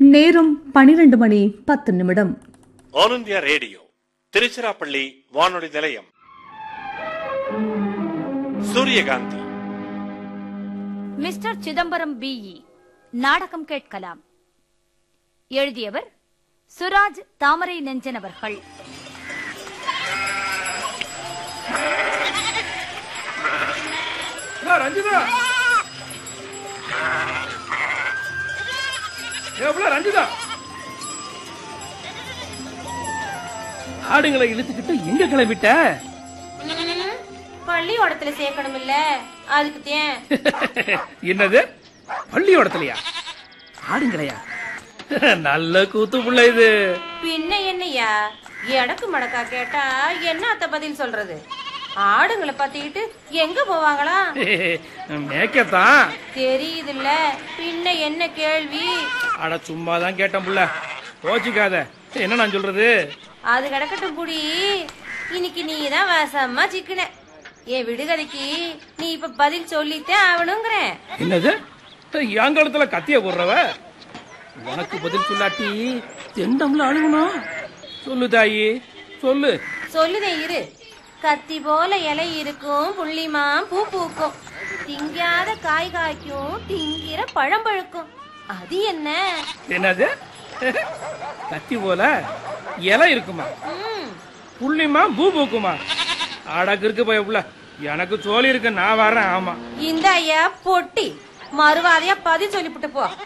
நேரம் 12:10. All India radio Tiruchirappalli வானொலி நிலையம். சூரியகாந்தி. மிஸ்டர் சிதம்பரம் பிஇ நாடகம் கேட்கலாம். எழுதியவர் சுராஜ் தாமரை நெஞ்சன் அவர்கள். ரஞ்சிதா, ரஞ்சிதா, ஆடுங்களை இழுத்துக்கிட்டு எங்க கிளம்பிட்ட? பள்ளியோடத்துல சேர்க்கணும் இல்ல, அதுக்கு தேன். என்னது பள்ளியோடத்துலயா? ஆடுங்களையா? நல்ல கூத்து புள்ள இது. பின்ன என்னையா எடக்கு மடக்கா கேட்டா என்ன அத்த பதில் சொல்றது? ஆடுங்களை பத்திக்கிட்டு எங்க போவாங்களா? மேக்கத்தான் தெரியுதுல்ல, பின்ன என்ன கேள்வி? அட சும்மாதான் கேட்டேன் புள்ள, கோச்சிக்காத. என்ன நான் சொல்றது? அது கிடக்கட்டும் புடி, இன்னைக்கு நீ தான் வசமா சிக்கின. என் விடுகதைக்கு நீ இப்ப பதில் சொல்லித்தே ஆகணுங்கிறேன். என்னது எங்காலத்துல கத்திய போடுறவ? உனக்கு பதில் சொல்லாட்டி தெண்டம்ல அழுகணும். சொல்லு தாயி, சொல்லு. சொல்லுதே இரு. கத்தி போல இலை இருக்கும், புள்ளிமா பூ பூக்கும், திங்காத காய் காய்க்கும், திங்கிற பழம் பழுக்கும். அது என்ன? என்னது? கத்தி போல இலை இருக்குமா, புள்ளிமா பூ பூக்குமா? அடக்கு இருக்கு போய் புள்ள, எனக்கு சோழி இருக்கு, நான் வரேன். ஆமா இந்த ஐயா பொட்டி மறுவாதையா பதில் சொல்லிவிட்டு போ.